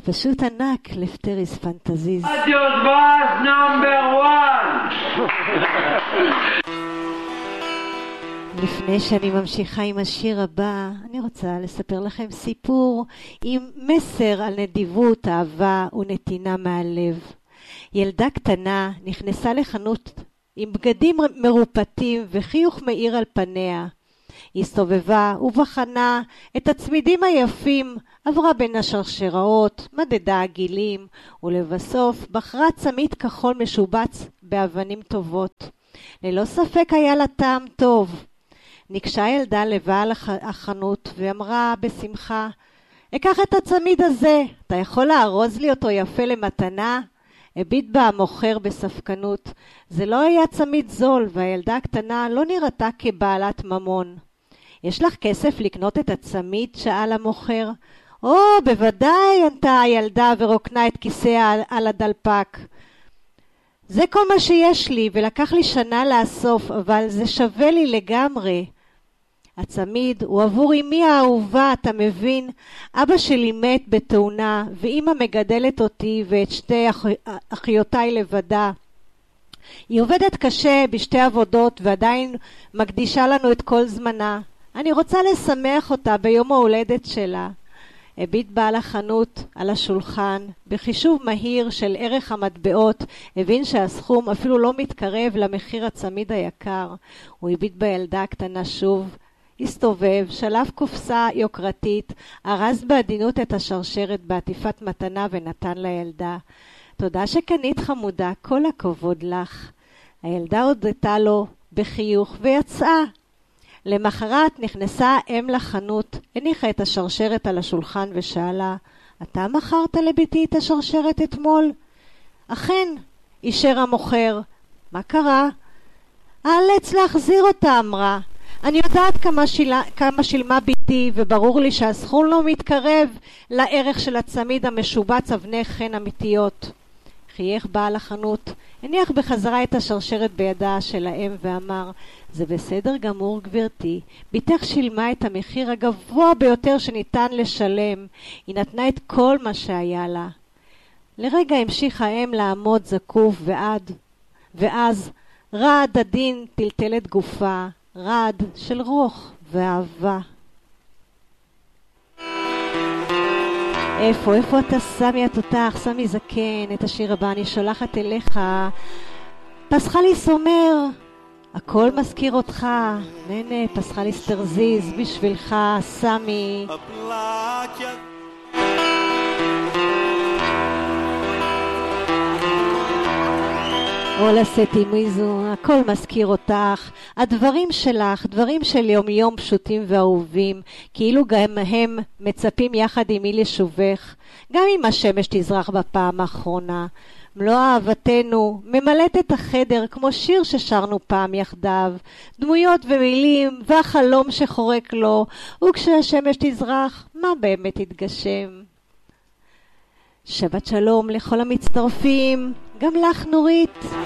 פשוט ענק, לפטריס פנטזיז. רדיוס בס נאמבר 1. לפני שאני ממשיכה עם השיר הבא, אני רוצה לספר לכם סיפור עם מסר על נדיבות, אהבה ונתינה מהלב. ילדה קטנה נכנסה לחנות עם בגדים מרופטים וחיוך מאיר על פניה. היא הסתובבה ובחנה את הצמידים היפים, עברה בין השרשראות, מדדה הגילים, ולבסוף בחרה צמיד כחול משובץ באבנים טובות. ללא ספק היה לה טעם טוב. ניגשה ילדה לבעל החנות ואמרה בשמחה, אקח את הצמיד הזה, אתה יכול לארוז לי אותו יפה למתנה? הביט בה המוכר בספקנות. זה לא היה צמיד זול, והילדה הקטנה לא נראתה כבעלת ממון. יש לך כסף לקנות את הצמיד? שאל המוכר. בוודאי, ענתה הילדה ורוקנה את כיסאה על הדלפק. זה כל מה שיש לי, ולקח לי שנה לאסוף, אבל זה שווה לי לגמרי. הצמיד הוא עבור אמי האהובה, אתה מבין? אבא שלי מת בתאונה, ואמא מגדלת אותי ואת שתי אחיותיי לבדה. היא עובדת קשה בשתי עבודות ועדיין מקדישה לנו את כל זמנה. אני רוצה לשמח אותה ביום ההולדת שלה. הביט בעל החנות על השולחן, בחישוב מהיר של ערך המטבעות, הבין שהסכום אפילו לא מתקרב למחיר הצמיד היקר. הוא הביט בילדה הקטנה שוב, הסתובב, שלף קופסה יוקרתית, ארז בעדינות את השרשרת בעטיפת מתנה ונתן לילדה. תודה שקנית חמודה, כל הכבוד לך. הילדה הודתה לו בחיוך ויצאה. למחרת נכנסה אם לחנות, הניחה את השרשרת על השולחן ושאלה, אתה מכרת לביתי את השרשרת אתמול? אכן, אישר המוכר. מה קרה? האלץ להחזיר אותה, אמרה. אני יודעת כמה שילמה ביתי, וברור לי שהסכום לא מתקרב לערך של הצמיד המשובץ אבני חן אמיתיות. חייך בעל החנות, הניח בחזרה את השרשרת בידה של האם ואמר, זה בסדר גמור גברתי, ביתך שילמה את המחיר הגבוה ביותר שניתן לשלם, היא נתנה את כל מה שהיה לה. לרגע המשיך האם לעמוד זקוף ואז רעד עדין טלטל את גופה, רעד של רוח ואהבה. איפה אתה סמי התותח, סמי זקן, את השיר הבא אני שולחת אליך. פסחליס אומר, הכל מזכיר אותך, נהנה, פסחליס תרזיז בשבילך, סמי. אולה סטי מיזו, הכל מזכיר אותך, הדברים שלך, דברים של יום יום פשוטים ואהובים, כאילו גם הם מצפים יחד עמי לשובך, גם אם השמש תזרח בפעם האחרונה. מלוא אהבתנו ממלאת את החדר כמו שיר ששרנו פעם יחדיו, דמויות ומילים והחלום שחורק לו, וכשהשמש תזרח, מה באמת יתגשם? שבת שלום לכל המצטרפים, גם לך נורית.